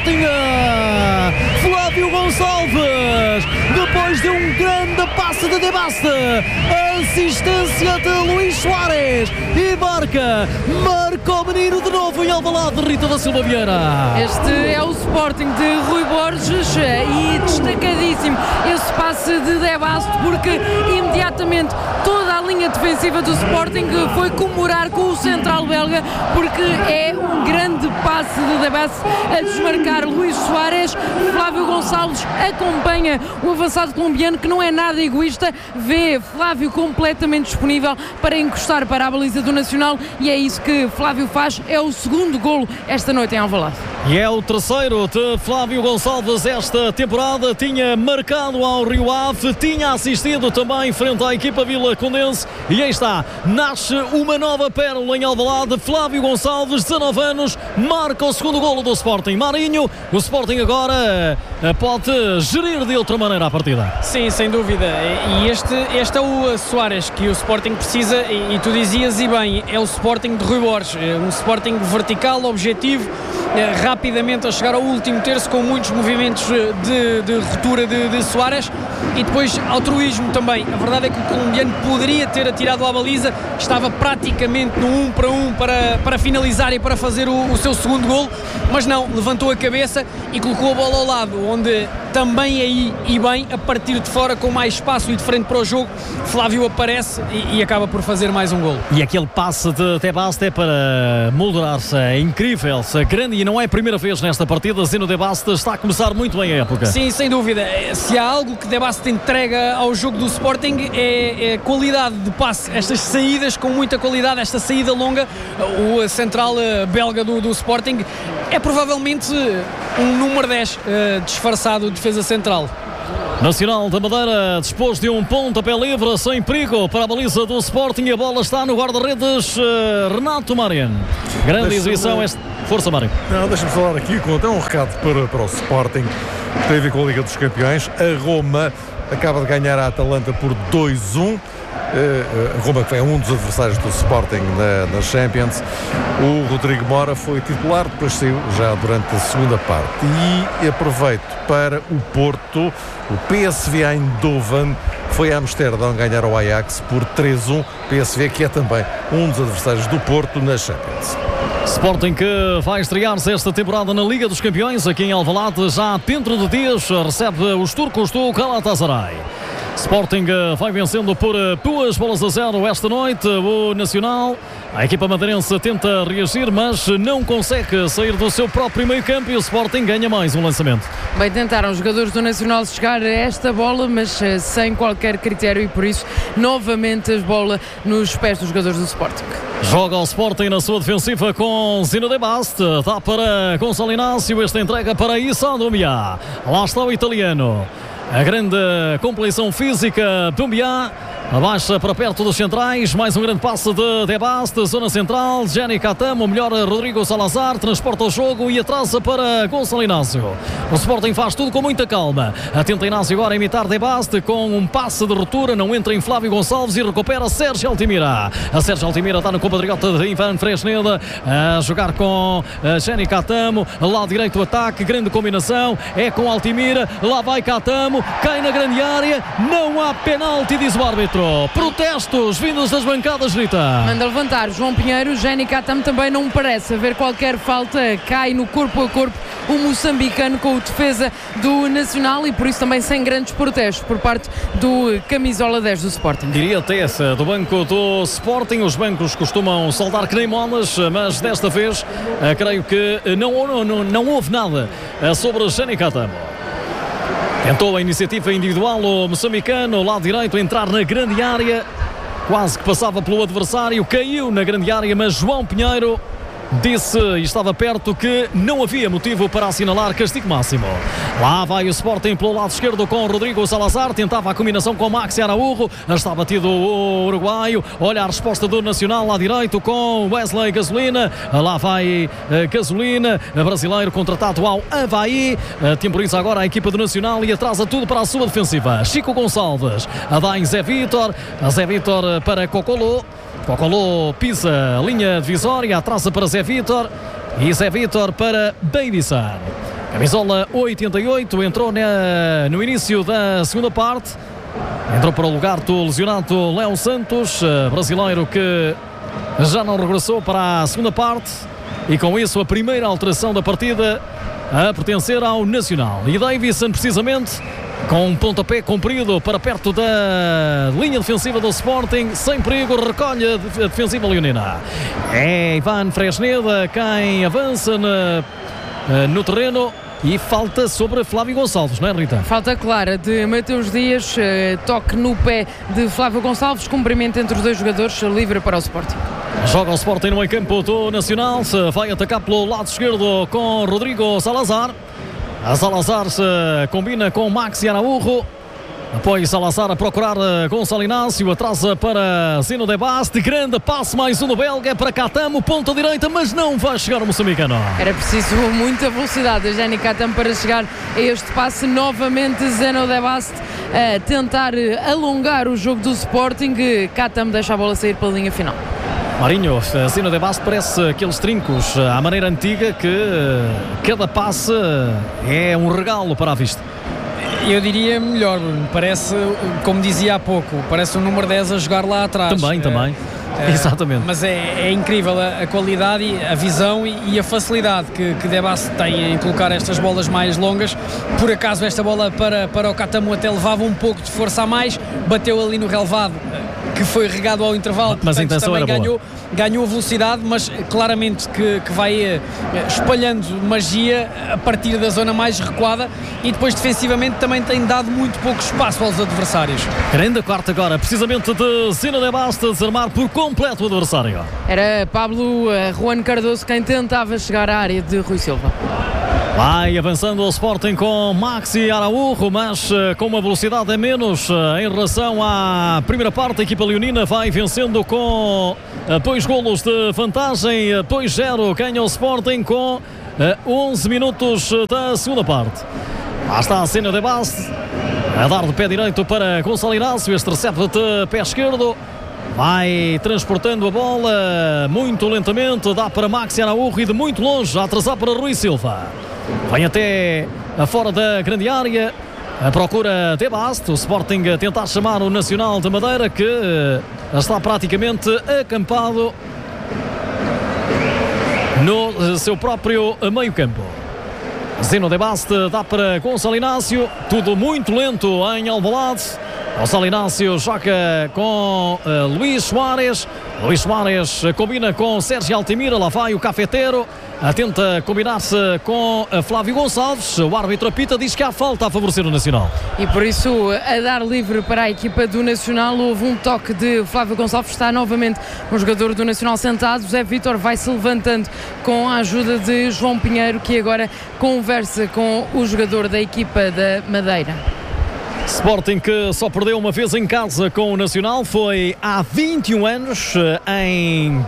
Sporting. Flávio Gonçalves, depois de um grande passe de Debaste, assistência de Luís Soares e marca o menino de novo em Alvalade, Rita da Silva Vieira. Este é o Sporting de Rui Borges e destacadíssimo esse passe de Debaste, porque imediatamente toda a linha defensiva do Sporting foi comemorar com o central belga, porque é um grande passe de Debaste a desmarcar Luís Soares. Flávio Gonçalves acompanha o avançado colombiano, que não é nada egoísta, vê Flávio completamente disponível para encostar para a baliza do Nacional, e é isso que Flávio faz. É o segundo golo esta noite em Alvalade. E é o terceiro de Flávio Gonçalves esta temporada. Tinha marcado ao Rio Ave, tinha assistido também frente à equipa Vilacondense, e aí está, nasce uma nova pérola em Alvalade. Flávio Gonçalves, 19 anos, marca o segundo golo do Sporting. Marinho, o Sporting agora pode gerir de outra maneira a partida. Sim, sem dúvida, e este é o Soares que o Sporting precisa, e tu dizias, e bem, é o Sporting de Rui Borges, um Sporting vertical, objetivo, rapidamente a chegar ao último terço, com muitos movimentos de ruptura de Soares, e depois altruísmo também. A verdade é que o colombiano poderia ter atirado à baliza, estava praticamente no 1 para 1 para finalizar e para fazer o seu segundo golo, mas não, levantou a cabeça e colocou a bola ao lado, onde também aí, e bem, a partir de fora, com mais espaço e de frente para o jogo, Flávio aparece e acaba por fazer mais um golo. E aquele passe de Debaste é para moldurar-se, é incrível, grande, e não é a primeira vez nesta partida. Zeno Debaste está a começar muito bem a época. Sim, sem dúvida. Se há algo que Debaste entrega ao jogo do Sporting é qualidade de passe, estas saídas com muita qualidade, esta saída longa. O central belga do Sporting é provavelmente um número 10 disfarçado de defesa central. Nacional da Madeira dispôs de um pontapé livre sem perigo para a baliza do Sporting. A bola está no guarda-redes Renato Marian. Grande exibição esta. Força, Mário. Deixa-me falar aqui com até um recado para o Sporting, que tem a ver com a Liga dos Campeões. A Roma acaba de ganhar a Atalanta por 2-1. A Roma, que é um dos adversários do Sporting na Champions. O Rodrigo Mora foi titular, depois saiu já durante a segunda parte. E aproveito para o Porto, o PSV Eindhoven foi a Amsterdão ganhar ao Ajax por 3-1. PSV, que é também um dos adversários do Porto na Champions. Sporting que vai estrear-se esta temporada na Liga dos Campeões aqui em Alvalade. Já dentro de dias recebe os turcos do Galatasaray. Sporting vai vencendo por 2-0 esta noite o Nacional. A equipa madeirense tenta reagir, mas não consegue sair do seu próprio meio campo, e o Sporting ganha mais um lançamento. Bem, tentaram os jogadores do Nacional chegar a esta bola, mas sem qualquer critério, e por isso novamente a bola nos pés dos jogadores do Sporting. Joga o Sporting na sua defensiva com Zeno Debaste, dá para Gonçalo Inácio, esta entrega para Issa Doumbia. Lá está o italiano. A grande compleição física do Doumbia. Abaixa para perto dos centrais, mais um grande passe de Debaste, zona central, Jenny Catamo, melhor Rodrigo Salazar, transporta o jogo e atrasa para Gonçalo Inácio. O Sporting faz tudo com muita calma. Atenta Inácio agora a imitar Debaste com um passe de ruptura, não entra em Flávio Gonçalves e recupera Sérgio Altimira. A Sérgio Altimira está no compatriota de Ivan Fresneda, a jogar com Jenny Catamo, lado direito o ataque, grande combinação, é com Altimira, lá vai Catamo, cai na grande área, não há penalti, diz o árbitro. Protestos vindos das bancadas, Rita. Manda levantar João Pinheiro. Jenny Catamo também não parece haver qualquer falta, cai no corpo a corpo o moçambicano com o defesa do Nacional, e por isso também sem grandes protestos por parte do camisola 10 do Sporting. Diria até essa do banco do Sporting. Os bancos costumam saltar que nem molas, mas desta vez creio que não houve nada sobre Jenny Catamo. Tentou a iniciativa individual o moçambicano, lado direito, entrar na grande área, quase que passava pelo adversário, caiu na grande área, mas João Pinheiro disse, e estava perto, que não havia motivo para assinalar castigo máximo. Lá vai o Sporting pelo lado esquerdo com Rodrigo Salazar, tentava a combinação com Maxi Araújo, está batido o uruguaio, olha a resposta do Nacional lá direito com Wesley Gasolina, lá vai Gasolina, brasileiro contratado ao Avaí, temporiza agora a equipa do Nacional e atrasa tudo para a sua defensiva. Chico Gonçalves, dá em Zé Vítor para Cocolô. Cocolô pisa a linha divisória, atrasa para Zé Vítor e Zé Vítor para Davison. Camisola 88, entrou no início da segunda parte. Entrou para o lugar do lesionado Léo Santos, brasileiro que já não regressou para a segunda parte. E com isso a primeira alteração da partida a pertencer ao Nacional. E Davison, precisamente, com um pontapé comprido para perto da linha defensiva do Sporting, sem perigo, recolhe a defensiva leonina. É Ivan Fresneda quem avança no terreno. E falta sobre Flávio Gonçalves, não é, Rita? Falta clara de Mateus Dias, toque no pé de Flávio Gonçalves, cumprimento entre os dois jogadores, livre para o Sporting. Joga o Sporting no meio campo do Nacional, vai atacar pelo lado esquerdo com Rodrigo Salazar. A Salazar se combina com Maxi Araújo. Depois Salazar a procurar Gonçalo Inácio, atrasa para Zino de Baste, grande passe, mais um do belga para Catamo, ponta direita, mas não vai chegar o moçambicano. Era preciso muita velocidade a Jenny Catamo para chegar a este passe. Novamente Zino de Baste a tentar alongar o jogo do Sporting. Catamo deixa a bola sair pela linha final. Marinho, Zino de Baste parece aqueles trincos à maneira antiga que cada passe é um regalo para a vista. Eu diria melhor, parece, como dizia há pouco, parece um número 10 a jogar lá atrás. Também. Exatamente. Mas é incrível a qualidade, a visão e a facilidade que Debas tem em colocar estas bolas mais longas. Por acaso esta bola para o Catamo até levava um pouco de força a mais, bateu ali no relevado, que foi regado ao intervalo, mas portanto, a intenção também ganhou velocidade, mas claramente que vai espalhando magia a partir da zona mais recuada, e depois defensivamente também tem dado muito pouco espaço aos adversários. Grande quarta agora, precisamente de Zino de Baste, desarmar por completo o adversário. Era Pablo Juan Cardoso quem tentava chegar à área de Rui Silva. Vai avançando o Sporting com Maxi Araújo, mas com uma velocidade a menos em relação à primeira parte. A equipa leonina vai vencendo com 2 golos de vantagem, 2-0 ganha o Sporting com 11 minutos da segunda parte. Lá está a cena de Baste a dar de pé direito para Gonçalo Inácio, este recebe de pé esquerdo. Vai transportando a bola muito lentamente, dá para Maxi Araújo e de muito longe a atrasar para Rui Silva. Vem até fora da grande área, a procura de Baste, o Sporting a tentar chamar o Nacional de Madeira, que está praticamente acampado no seu próprio meio campo. Zino de Baste dá para Gonçalo Inácio, tudo muito lento em Alvalade. Gonçalo Inácio joga com Luís Soares. Luís Soares combina com Sérgio Altimira. Lá vai o cafeteiro. Tenta combinar-se com Flávio Gonçalves. O árbitro apita, diz que há falta a favorecer o Nacional. E por isso, a dar livre para a equipa do Nacional, houve um toque de Flávio Gonçalves. Está novamente um jogador do Nacional sentado. Zé Vítor vai se levantando com a ajuda de João Pinheiro, que agora conversa com o jogador da equipa da Madeira. Sporting que só perdeu uma vez em casa com o Nacional, foi há 21 anos, em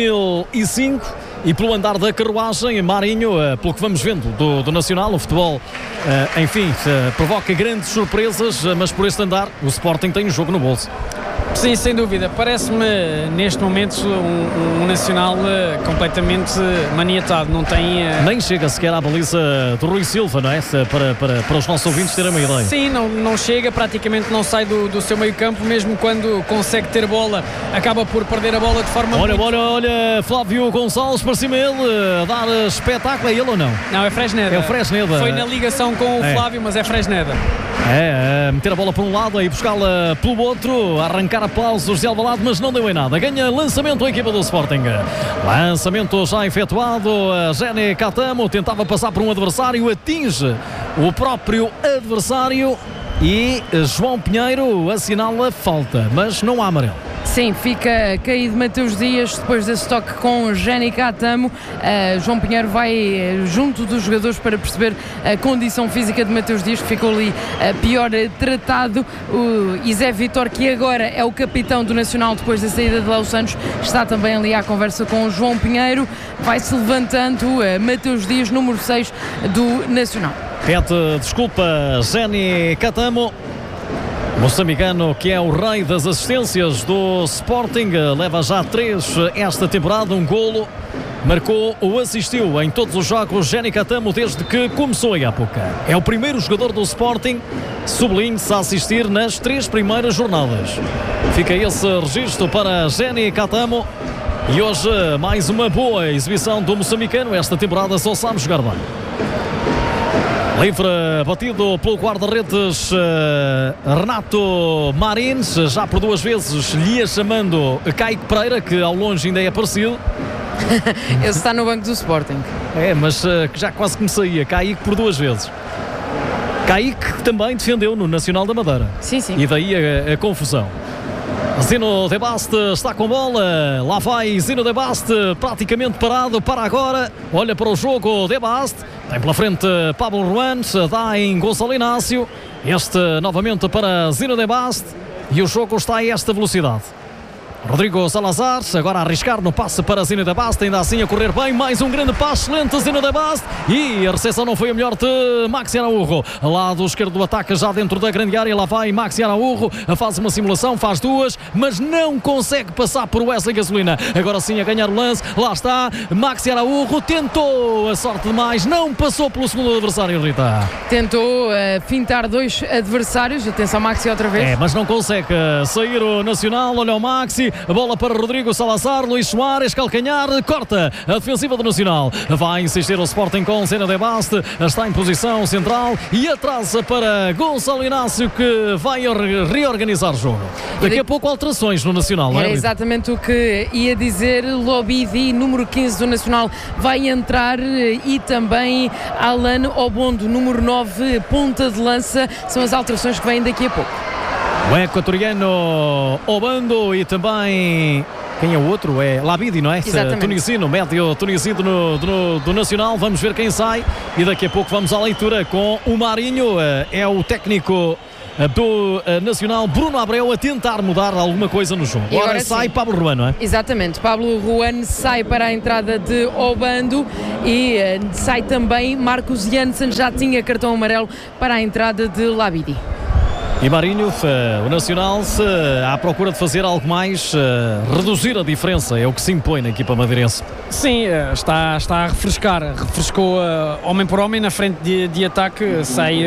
2005, e pelo andar da carruagem, Marinho, pelo que vamos vendo do Nacional, o futebol, enfim, provoca grandes surpresas, mas por este andar o Sporting tem o jogo no bolso. Sim, sem dúvida. Parece-me neste momento um Nacional completamente maniatado. Não tem... Nem chega sequer à baliza do Rui Silva, não é? Para os nossos ouvintes terem uma ideia. Sim, não chega, praticamente não sai do seu meio campo, mesmo quando consegue ter bola, acaba por perder a bola de forma... Olha, Flávio Gonçalves para cima ele, a dar espetáculo, é ele ou não? Não, é Fresneda. É o Fresneda. Foi na ligação com o Flávio, mas é Fresneda. Meter a bola por um lado e buscá-la pelo outro, arrancar aplausos de Alvalade, mas não deu em nada. Ganha lançamento a equipa do Sporting. Lançamento já efetuado. Jenny Catamo tentava passar por um adversário, atinge o próprio adversário e João Pinheiro assinala falta, mas não há amarelo. Sim, fica caído Mateus Dias depois desse toque com Jenny Catamo. João Pinheiro vai junto dos jogadores para perceber a condição física de Mateus Dias, que ficou ali pior tratado. O Zé Vítor, que agora é o capitão do Nacional depois da saída de Léo Santos, está também ali à conversa com o João Pinheiro. Vai-se levantando Mateus Dias, número 6 do Nacional. Pede desculpa Jenny Catamo. Moçambicano, que é o rei das assistências do Sporting, leva já 3 esta temporada, um golo marcou ou assistiu em todos os jogos Jenny Catamo desde que começou a época. É o primeiro jogador do Sporting, sublinhe-se, a assistir nas 3 primeiras jornadas. Fica esse registro para Jenny Catamo. E hoje mais uma boa exibição do moçambicano. Esta temporada só sabe jogar bem. Livre batido pelo guarda-redes Renato Marins, já por 2 vezes lhe chamando Kaique Pereira, que ao longe ainda é parecido. Esse está no banco do Sporting. Mas já quase que me saía. Kaique por 2 vezes. Kaique também defendeu no Nacional da Madeira. Sim. E daí a confusão. Zino de Baste está com bola. Lá vai Zino de Baste, praticamente parado para agora. Olha para o jogo de Baste. Tem pela frente Pablo Ruan, dá em Gonçalo Inácio. Este novamente para Zino de Baste. E o jogo está a esta velocidade. Rodrigo Salazar, agora a arriscar no passe para Zino de Baste, ainda assim a correr bem, mais um grande passe, excelente Zino de Baste, e a recepção não foi a melhor de Maxi Araújo, lado esquerdo do ataque já dentro da grande área, lá vai Maxi Araújo, faz uma simulação, faz 2, mas não consegue passar por Wesley Gasolina, agora sim a ganhar o lance, lá está Maxi Araújo, tentou a sorte demais, não passou pelo segundo adversário, Rita. Tentou fintar 2 adversários, atenção Maxi outra vez. Mas não consegue sair o Nacional, olha o Maxi, a bola para Rodrigo Salazar, Luís Soares, calcanhar, corta a defensiva do Nacional. Vai insistir o Sporting com Zino de Baste, está em posição central e atrasa para Gonçalo Inácio, que vai reorganizar o jogo. Daqui a pouco alterações no Nacional, não é? Era exatamente o que ia dizer. Lobidi, número 15 do Nacional, vai entrar, e também Alan Obondo, número 9, ponta de lança. São as alterações que vêm daqui a pouco. O equatoriano Obando e também... Quem é o outro? É Labidi, não é? Exatamente. Tunisino, médio tunisino do Nacional. Vamos ver quem sai e daqui a pouco vamos à leitura com o Marinho. É o técnico do Nacional, Bruno Abreu, a tentar mudar alguma coisa no jogo. Agora sai Pablo Ruan, não é? Exatamente, Pablo Ruan sai para a entrada de Obando e sai também Marcos Janssen, já tinha cartão amarelo para a entrada de Labidi. E Marinho, o Nacional, à procura de fazer algo mais, reduzir a diferença, é o que se impõe na equipa madeirense. Sim, está a refrescou homem por homem na frente de ataque, sai